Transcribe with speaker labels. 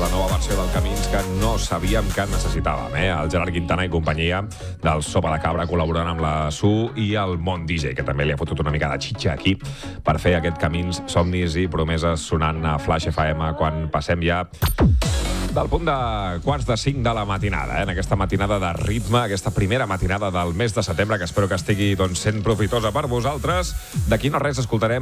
Speaker 1: la nova versió del Camins que no sabíem que necessitàvem. El Gerard Quintana i companyia del Sopa de Cabra col·laborant amb la SU i el Mont DJ, que també li ha fotut una mica de xitxa aquí per fer aquest Camins, somnis i promeses sonant a Flash FM quan passem ja del punt de 4:45 de la matinada, en aquesta matinada de ritme, aquesta primera matinada del mes de setembre, que espero que estigui sent profitosa per vosaltres. D'aquí no res escoltarem